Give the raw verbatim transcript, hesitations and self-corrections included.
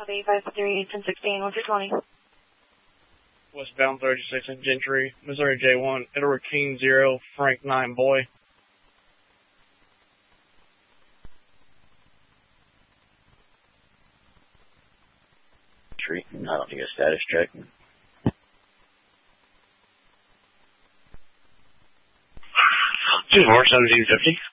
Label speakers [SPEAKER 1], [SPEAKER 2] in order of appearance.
[SPEAKER 1] Copy five three ten sixteen. What's your twenty?
[SPEAKER 2] Westbound thirty-six in Gentry, Missouri J one, Edward King zero, Frank nine boy.
[SPEAKER 3] Tree. I don't need a status check.
[SPEAKER 4] Two four seventeen fifty.